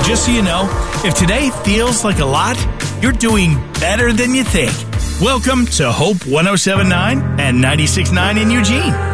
Just so you know, if today feels like a lot, you're doing better than you think. Welcome to Hope 107.9 and 96.9 in Eugene.